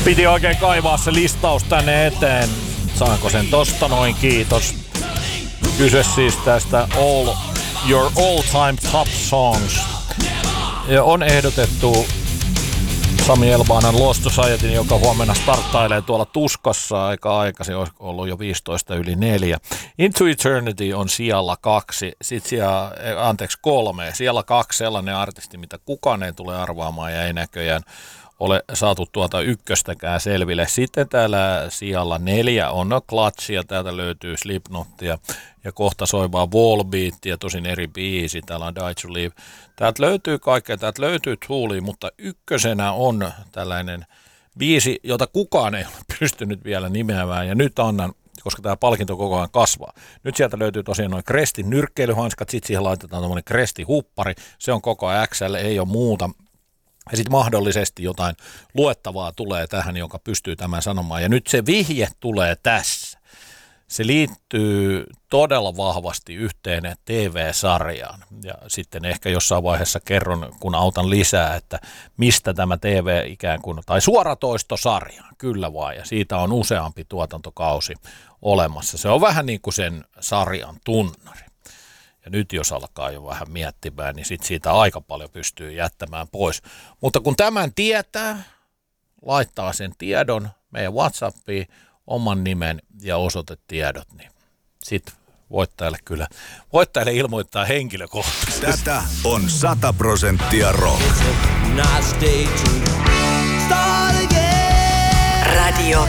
Piti oikein kaivaa se listaus tänne eteen. Saanko sen tosta noin, kiitos. Kyse siis tästä Your All Time Top Songs. Ja on ehdotettu Sami Elbanan Lost Societyn, joka huomenna starttailee tuolla Tuskassa aika aikaisin, olisi ollut jo 4. Into Eternity on sijalla 2, sitten 3. Sijalla 2 sellainen artisti, mitä kukaan ei tule arvaamaan ja ei näköjään ole saatu tuota ykköstäkään selville. Sitten täällä sijalla 4 on Clutchia, täältä löytyy Slipknotia ja kohta soivaa Wallbeatia, tosin eri biisi, täällä on Die to Live. Täältä löytyy kaikkea, täältä löytyy Toolia, mutta ykkösenä on tällainen biisi, jota kukaan ei ole pystynyt vielä nimeämään ja nyt annan, koska tämä palkinto koko ajan kasvaa. Nyt sieltä löytyy tosiaan noin Krestin nyrkkeilyhanskat, sitten siihen laitetaan tuommoinen Kresti-huppari, se on koko XL, ei ole muuta. Ja sitten mahdollisesti jotain luettavaa tulee tähän, joka pystyy tämän sanomaan. Ja nyt se vihje tulee tässä. Se liittyy todella vahvasti yhteen TV-sarjaan. Ja sitten ehkä jossain vaiheessa kerron, kun autan lisää, että mistä tämä TV ikään kuin, tai suoratoistosarja, kyllä vaan. Ja siitä on useampi tuotantokausi olemassa. Se on vähän niin kuin sen sarjan tunnari. Ja nyt jos alkaa jo vähän miettimään, niin sitten siitä aika paljon pystyy jättämään pois. Mutta kun tämän tietää, laittaa sen tiedon meidän WhatsAppiin, oman nimen ja osoitetiedot, niin sitten voittajalle ilmoittaa henkilökohtaisesti. Tätä on 100% rock. Radio